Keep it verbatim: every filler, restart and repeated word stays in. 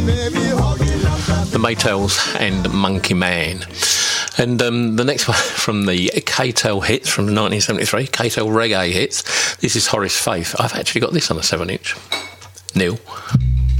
The Maytals and Monkey Man. And um, the next one from the K-Tel hits from nineteen seventy-three, K-Tel reggae hits. This is Horace Faith. I've actually got this on a seven inch. Neil.